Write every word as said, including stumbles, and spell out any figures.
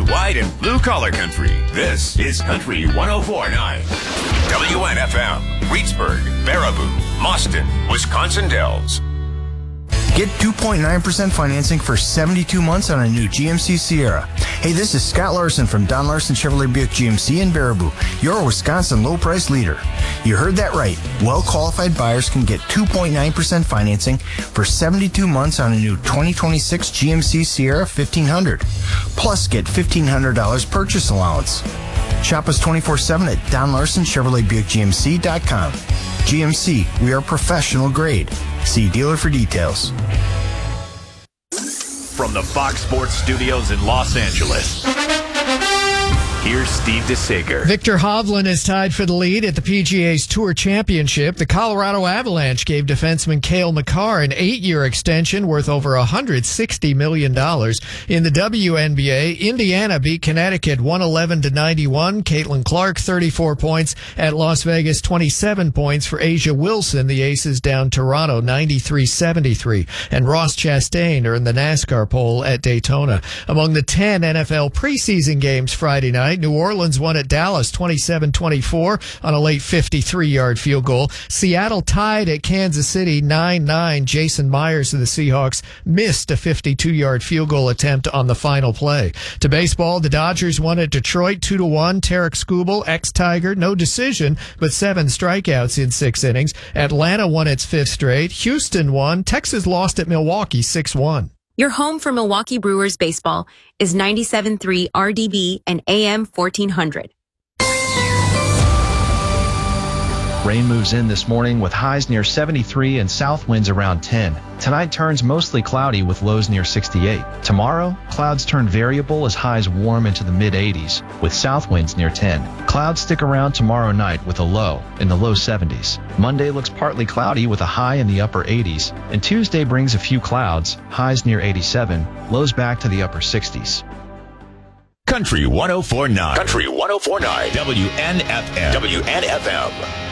white and blue collar country. This is Country one oh four point nine. W N F M, Reedsburg, Baraboo, Mauston, Wisconsin Dells. Get two point nine percent financing for seventy-two months on a new G M C Sierra. Hey, this is Scott Larson from Don Larson Chevrolet Buick G M C in Baraboo, your Wisconsin low-price leader. You heard that right. Well-qualified buyers can get two point nine percent financing for seventy-two months on a new twenty twenty-six G M C Sierra fifteen hundred. Plus, get fifteen hundred dollars purchase allowance. Shop us twenty-four seven at Don Larson Chevrolet Buick G M C dot com. G M C, we are professional grade. See dealer for details. From the Fox Sports Studios in Los Angeles, here's Steve DeSager. Victor Hovland is tied for the lead at the P G A's Tour Championship. The Colorado Avalanche gave defenseman Cale Makar an eight-year extension worth over one hundred sixty million dollars. In the W N B A, Indiana beat Connecticut one eleven to ninety-one. Caitlin Clark, thirty-four points. At Las Vegas, twenty-seven points for Asia Wilson. The Aces down Toronto ninety-three seventy-three. And Ross Chastain earned the NASCAR pole at Daytona. Among the ten N F L preseason games Friday night, New Orleans won at Dallas twenty-seven twenty-four on a late fifty-three-yard field goal. Seattle tied at Kansas City nine nine. Jason Myers of the Seahawks missed a fifty-two-yard field goal attempt on the final play. To baseball, the Dodgers won at Detroit two to one. Tarek Skubal, ex-Tiger, no decision, but seven strikeouts in six innings. Atlanta won its fifth straight. Houston won. Texas lost at Milwaukee six one. Your home for Milwaukee Brewers baseball is ninety-seven point three R D B and A M fourteen hundred. Rain moves in this morning with highs near seventy-three and south winds around ten. Tonight turns mostly cloudy with lows near sixty-eight. Tomorrow, clouds turn variable as highs warm into the mid-eighties with south winds near ten. Clouds stick around tomorrow night with a low in the low seventies. Monday looks partly cloudy with a high in the upper eighties. And Tuesday brings a few clouds, highs near eighty-seven, lows back to the upper sixties. Country one oh four point nine. Country one oh four point nine. W N F M. W N F M.